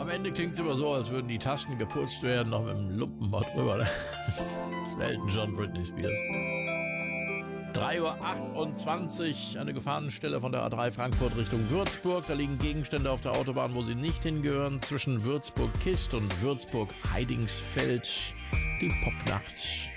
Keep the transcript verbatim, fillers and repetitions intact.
Ende klingt es immer so, als würden die Tasten geputzt werden, noch mit dem Lumpenbad drüber. Ne? Elton John, Britney Spears. drei Uhr achtundzwanzig, eine Gefahrenstelle von der A drei Frankfurt Richtung Würzburg. Da liegen Gegenstände auf der Autobahn, wo sie nicht hingehören. Zwischen Würzburg-Kist und Würzburg-Heidingsfeld. Die Popnacht.